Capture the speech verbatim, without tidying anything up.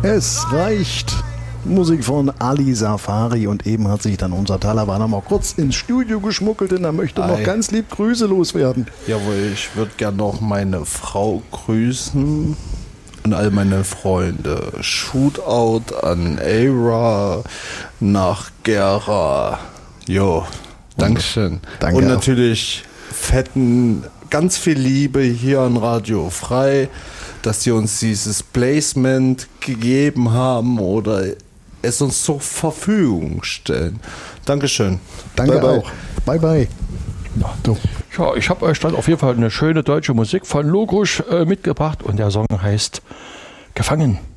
Es reicht. Musik von Ali Safari und eben hat sich dann unser Talawana mal kurz ins Studio geschmuggelt und er möchte noch Ei. ganz lieb Grüße loswerden. Jawohl, ich würde gerne noch meine Frau grüßen und all meine Freunde. Shootout an Aira, nach Gera. Jo, Dankeschön. Danke und auch. natürlich fetten, ganz viel Liebe hier an Radio Frei, dass sie uns dieses Placement gegeben haben oder es uns zur Verfügung stellen. Dankeschön. Danke Bye, bye. auch. Bye bye. Ja, du. Ja, ich habe euch dann auf jeden Fall eine schöne deutsche Musik von Logusch äh, mitgebracht und der Song heißt Gefangen.